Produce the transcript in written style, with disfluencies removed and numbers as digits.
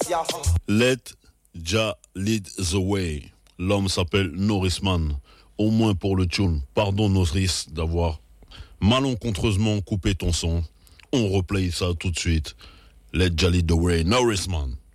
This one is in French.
Let Ja lead the way. L'homme s'appelle Norrisman. Au moins pour le tune. Pardon Norris d'avoir malencontreusement coupé ton son. On replay ça tout de suite. Let Ja lead the way. Norrisman.